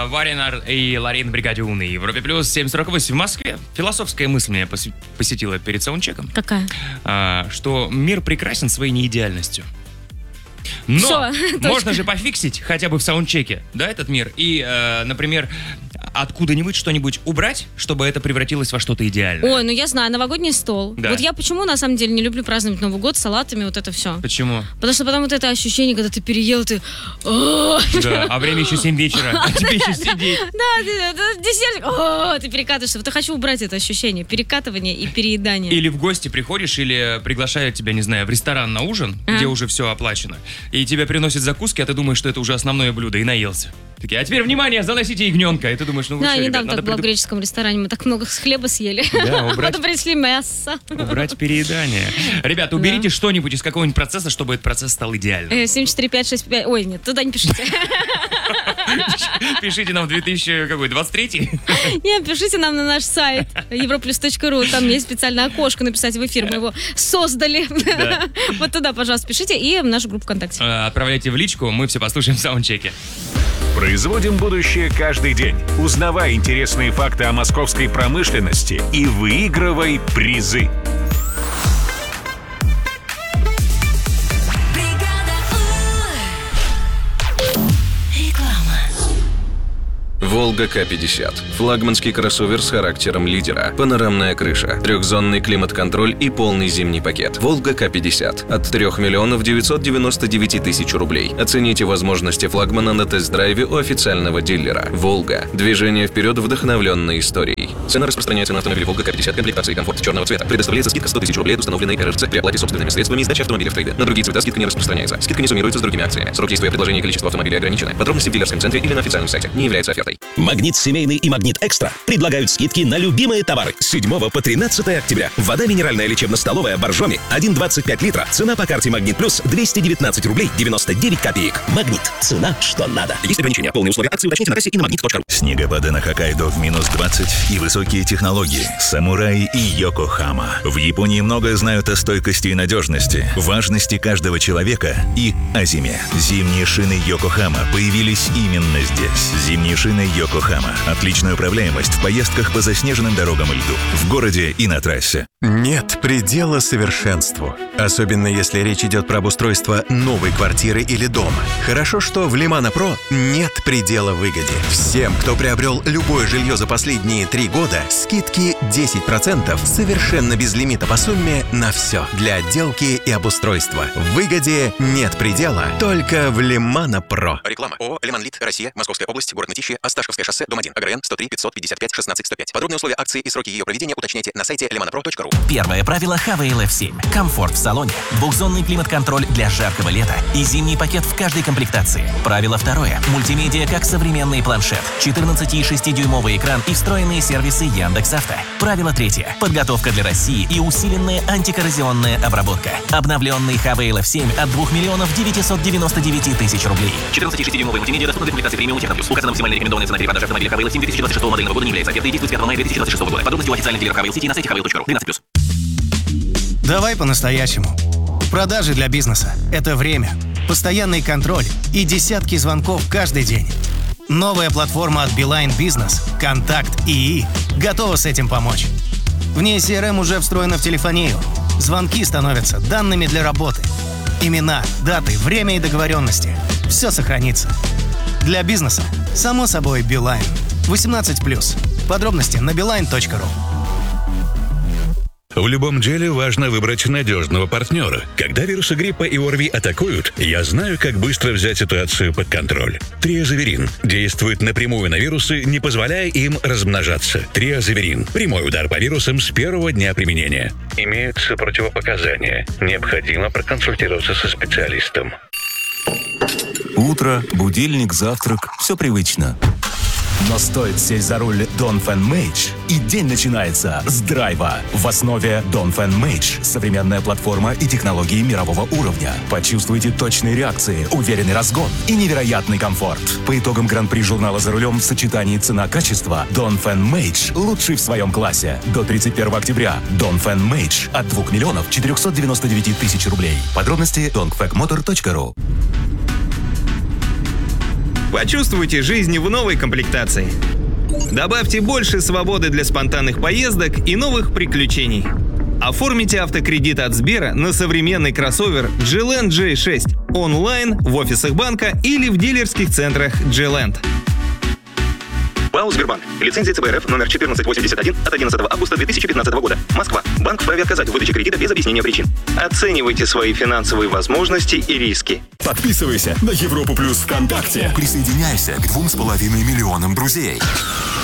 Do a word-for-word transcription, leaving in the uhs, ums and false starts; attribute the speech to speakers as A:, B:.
A: Варинар и Ларин Бригадюн и Европе Плюс семь сорок восемь в Москве. Философская мысль меня пос- посетила перед саундчеком.
B: Какая?
A: А, что мир прекрасен своей неидеальностью. Но
B: Всё,
A: можно же пофиксить хотя бы в саундчеке, да, этот мир. И, э, например, откуда-нибудь что-нибудь убрать, чтобы это превратилось во что-то идеальное.
B: Ой, ну я знаю, новогодний стол.
A: Да.
B: Вот я почему на самом деле не люблю праздновать Новый год с салатами, вот это все.
A: Почему?
B: Потому что потом вот это ощущение, когда ты переел, ты... «О!»
A: Да, а время еще семь вечера, а тебе еще сидеть.
B: Да, ты- ты- десертик, «О!» ты перекатываешься. Вот я хочу убрать это ощущение перекатывания и переедания.
A: Или в гости приходишь, или приглашают тебя, не знаю, в ресторан на ужин,
B: А.
A: где уже все оплачено, и тебе приносят закуски, а ты думаешь, что это уже основное блюдо, и наелся. Такие, а теперь, внимание, заносите ягненка. И ты думаешь, ну вы
B: Да,
A: что, ребят,
B: недавно
A: надо
B: так было в
A: преду-
B: греческом ресторане, мы так много хлеба съели.
A: Да, убрать-
B: Потом принесли мясо.
A: убрать переедание. Ребята, уберите что-нибудь из какого-нибудь процесса, чтобы этот процесс стал идеальным.
B: Э, семь четыре пять шесть пять. Ой, нет, туда не пишите.
A: Пишите нам в две тысячи двадцать третий.
B: Нет, пишите нам на наш сайт европлюс точка ру. Там есть специальное окошко написать в эфир. Мы его создали. Вот туда, пожалуйста, пишите. И в нашу группу ВКонтакте.
A: Э, Отправляйте в личку, мы все послушаем в саундчеке.
C: Производим будущее каждый день. Узнавай интересные факты о московской промышленности и выигрывай призы.
D: Волга К пятьдесят. Флагманский кроссовер с характером лидера. Панорамная крыша, трехзонный климат-контроль и полный зимний пакет. Волга К пятьдесят. От трёх миллионов девятьсот девяносто девять тысяч рублей. Оцените возможности флагмана на тест-драйве у официального дилера. Волга. Движение вперед, вдохновленной историей. Цена распространяется на автомобиль Волга К пятьдесят комплектации комфорт черного цвета. Предоставляется скидка сто тысяч рублей от установленной эр эр цэ при оплате собственными средствами и сдаче автомобиля в трейде. На другие цвета скидка не распространяется. Скидка не суммируется с другими акциями. Срок действия предложения и количество автомобилей ограничены. Подробности в дилерском центре или на официальном сайте. Не является офертой.
E: Магнит Семейный и Магнит Экстра предлагают скидки на любимые товары с седьмого по тринадцатое октября. Вода минеральная лечебно-столовая Боржоми один двадцать пять литра. Цена по карте Магнит Плюс двести девятнадцать рублей девяносто девять копеек. Магнит. Цена, что надо. Есть ограничения. Полные условия акции уточните на кассе и на магнит точка ру.
F: Снегопады на Хоккайдо в минус двадцать и высокие технологии. Самураи и Йокохама. В Японии много знают о стойкости и надежности, важности каждого человека и о зиме. Зимние шины Йокохама появились именно здесь. Зимние шины Йокохама. Отличная управляемость в поездках по заснеженным дорогам и льду. В городе и на трассе.
G: Нет предела совершенству. Особенно если речь идет про обустройство новой квартиры или дома. Хорошо, что в Лимана Про нет предела выгоде. Всем, кто приобрел любое жилье за последние три года, скидки десять процентов совершенно без лимита по сумме на все. Для отделки и обустройства. В выгоде нет предела, только в Лимана Про.
H: Реклама. ООО «Лиманлит. Россия. Московская область. Город Мытищи. Осташковское шоссе. Дом один. АГРН сто три пятьсот пятьдесят пять шестнадцать сто пять. Подробные условия акции и сроки ее проведения уточняйте на сайте лиманапро точка ру.
I: Первое правило эйч ви эл эф семь. Комфорт в салоне. Двухзонный климат-контроль для жаркого лета и зимний пакет в каждой комплектации. Правило второе. Мультимедиа как современный планшет. четырнадцать и шесть дюймовый экран и встроенные сервисы Яндекс.Авто. Правило третье. Подготовка для России и усиленная антикоррозионная обработка. Обновленный эйч ви эл эф семь от двух миллионов девятьсот девяносто девять тысяч рублей.
J: четырнадцать и шесть дюймовый мультимедиа доступна для комплектации премиум Техно Плюс. Указана максимальная рекомендованная цена перепродажи автомобиля эйч ви эл эф семь две тысячи двадцать шестого модельного года не является офертой и действует с пятого мая две тысячи двадцать шестого года. Подробности у официальных дилеров эйч ви эл City на сайте эйч ви эл точка ру. двенадцать плюс.
K: Давай по-настоящему. Продажи для бизнеса – это время, постоянный контроль и десятки звонков каждый день. Новая платформа от Билайн Бизнес, Контакт ИИ, готова с этим помочь. В ней си эр эм уже встроена в телефонию. Звонки становятся данными для работы. Имена, даты, время и договоренности – все сохранится. Для бизнеса, само собой, Билайн. восемнадцать плюс. Подробности на билайн точка ру.
F: В любом деле важно выбрать надежного партнера. Когда вирусы гриппа и ОРВИ атакуют, я знаю, как быстро взять ситуацию под контроль. Триазаверин действует напрямую на вирусы, не позволяя им размножаться. Триазаверин – прямой удар по вирусам с первого дня применения. Имеются противопоказания. Необходимо проконсультироваться со специалистом.
L: Утро, будильник, завтрак – все привычно. Но стоит сесть за руль Dongfeng Mage, и день начинается с драйва. В основе Dongfeng Mage – современная платформа и технологии мирового уровня. Почувствуйте точные реакции, уверенный разгон и невероятный комфорт. По итогам гран-при журнала «За рулем» в сочетании цена-качество Dongfeng Mage лучший в своем классе. До тридцать первого октября Dongfeng Mage от двух миллионов четырехсот девяноста девяти тысяч рублей. Подробности dongfengmotor точка ру.
M: Почувствуйте жизнь в новой комплектации. Добавьте больше свободы для спонтанных поездок и новых приключений. Оформите автокредит от Сбера на современный кроссовер джи ленд джей шесть онлайн, в офисах банка или в дилерских центрах джи ленд.
H: ПАО «Сбербанк». Лицензия цэ бэ эр эф номер четырнадцать восемьдесят один от одиннадцатого августа две тысячи пятнадцатого года. Москва. Банк вправе отказать в выдаче кредита без объяснения причин. Оценивайте свои финансовые возможности и риски.
L: Подписывайся на Европу Плюс ВКонтакте.
N: Присоединяйся к двум с половиной миллионам друзей.